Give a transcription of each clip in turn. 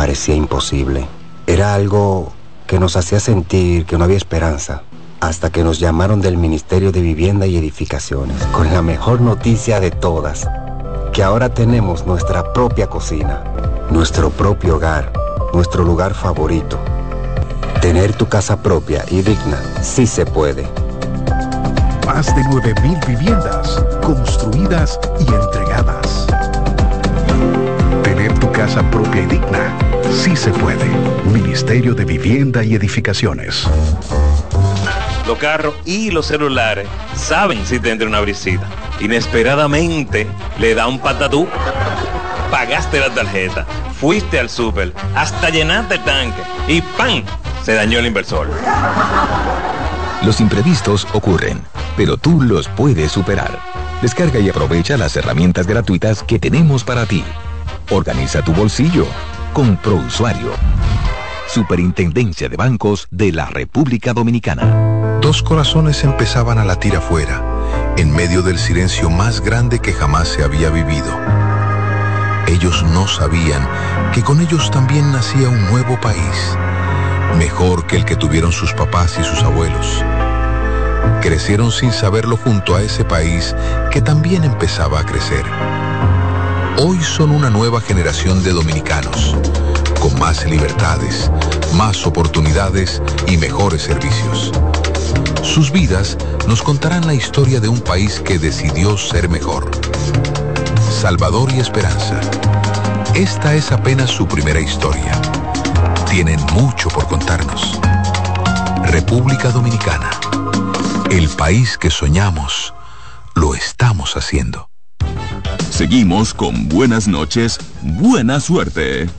parecía imposible. Era algo que nos hacía sentir que no había esperanza, hasta que nos llamaron del Ministerio de Vivienda y Edificaciones con la mejor noticia de todas, que ahora tenemos nuestra propia cocina, nuestro propio hogar, nuestro lugar favorito. Tener tu casa propia y digna sí se puede. Más de 9,000 viviendas construidas y entregadas. Tener tu casa propia y digna sí se puede. Ministerio de Vivienda y Edificaciones. Los carros y los celulares saben si te entra una brisita. Inesperadamente le da un patatú. Pagaste la tarjeta, fuiste al súper, hasta llenaste el tanque y ¡pam! Se dañó el inversor. Los imprevistos ocurren, pero tú los puedes superar. Descarga y aprovecha las herramientas gratuitas que tenemos para ti. Organiza tu bolsillo con ProUsuario. Superintendencia de Bancos de la República Dominicana. Dos corazones empezaban a latir afuera, en medio del silencio más grande que jamás se había vivido. Ellos no sabían que con ellos también nacía un nuevo país, mejor que el que tuvieron sus papás y sus abuelos. Crecieron sin saberlo junto a ese país que también empezaba a crecer. Hoy son una nueva generación de dominicanos, con más libertades, más oportunidades y mejores servicios. Sus vidas nos contarán la historia de un país que decidió ser mejor. Salvador y Esperanza. Esta es apenas su primera historia. Tienen mucho por contarnos. República Dominicana. El país que soñamos, lo estamos haciendo. Seguimos con Buenas noches, buena suerte.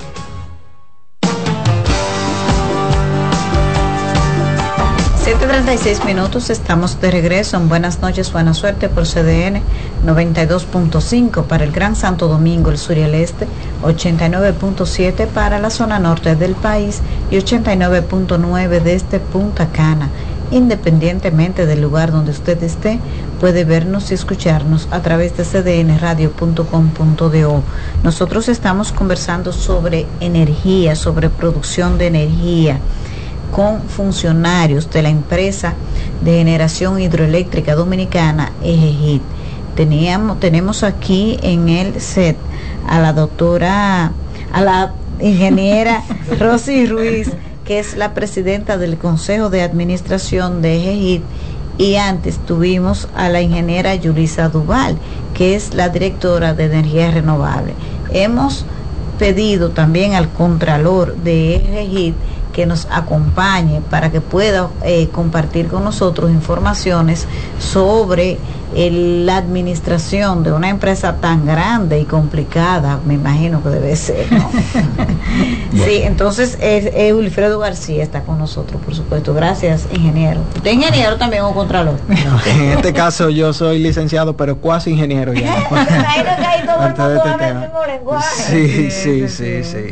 7:36, estamos de regreso en Buenas noches, buena suerte por CDN 92.5 para el Gran Santo Domingo, el sur y el este, 89.7 para la zona norte del país y 89.9 desde Punta Cana. Independientemente del lugar donde usted esté, puede vernos y escucharnos a través de cdnradio.com.do. Nosotros estamos conversando sobre energía, sobre producción de energía, con funcionarios de la empresa de generación hidroeléctrica dominicana EGEHID. Tenemos aquí en el set a la ingeniera Rosy Ruiz, que es la presidenta del Consejo de Administración de EGEHID, y antes tuvimos a la ingeniera Yulisa Duval, que es la directora de energía renovable. Hemos pedido también al contralor de EGEHID que nos acompañe para que pueda compartir con nosotros informaciones sobre la administración de una empresa tan grande y complicada, me imagino que debe ser, ¿no? Sí, entonces Wilfredo García está con nosotros, por supuesto. Gracias, ingeniero. ¿Usted es ingeniero también o contralor? No, en este caso yo soy licenciado, pero cuasi ingeniero ya. Ahí no cae todo el mundo habla el mismo lenguaje. Sí.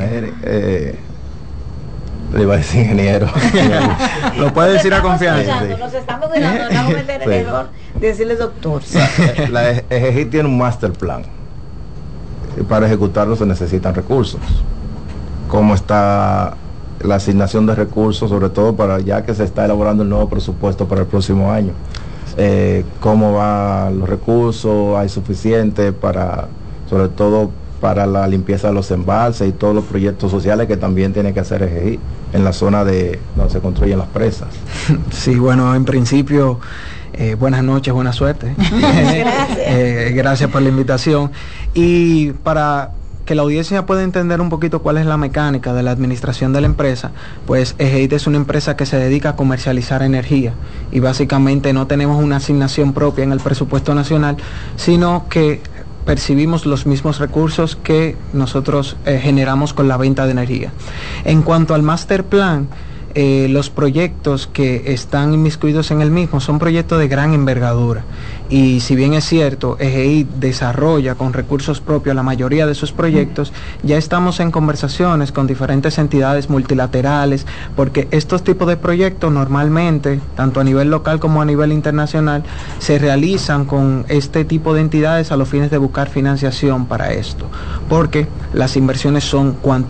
Le iba a decir ingeniero. Lo puede decir a confianza. Nos estamos cuidando, no cometer el error de decirle doctor. La EGEHID tiene un master plan. Y para ejecutarlo se necesitan recursos. ¿Cómo está la asignación de recursos, sobre todo para ya que se está elaborando el nuevo presupuesto para el próximo año? ¿Cómo van los recursos? ¿Hay suficiente para, sobre todo, para la limpieza de los embalses y todos los proyectos sociales que también tiene que hacer EGEHID en la zona de donde se construyen las presas? Sí, bueno, en principio, buenas noches, buena suerte. Gracias por la invitación. Y para que la audiencia pueda entender un poquito cuál es la mecánica de la administración de la empresa, pues EGEHID es una empresa que se dedica a comercializar energía y básicamente no tenemos una asignación propia en el presupuesto nacional, sino que percibimos los mismos recursos que nosotros generamos con la venta de energía. En cuanto al master plan, los proyectos que están inmiscuidos en el mismo son proyectos de gran envergadura, y si bien es cierto, EGEHID desarrolla con recursos propios la mayoría de sus proyectos, ya estamos en conversaciones con diferentes entidades multilaterales, porque estos tipos de proyectos normalmente, tanto a nivel local como a nivel internacional, se realizan con este tipo de entidades a los fines de buscar financiación para esto, porque las inversiones son cuantitativas